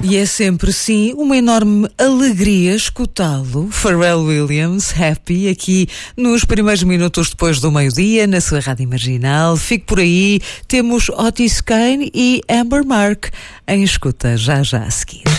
E é sempre, sim, uma enorme alegria escutá-lo, Pharrell Williams, Happy, aqui nos primeiros minutos depois do meio-dia, na sua Rádio Marginal. Fique por aí, temos Otis Kane e Amber Mark em escuta já a seguir.